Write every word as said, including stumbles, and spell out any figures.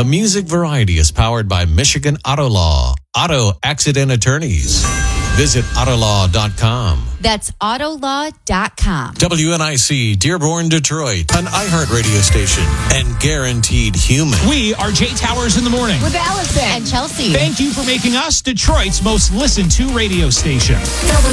The Music Variety is powered by Michigan Auto Law, Auto Accident Attorneys. Visit autolaw dot com. That's autolaw dot com. W N I C, Dearborn, Detroit, an iHeartRadio station, and Guaranteed Human. We are Jay Towers in the morning. With Allison and Chelsea. Thank you for making us Detroit's most listened to radio station.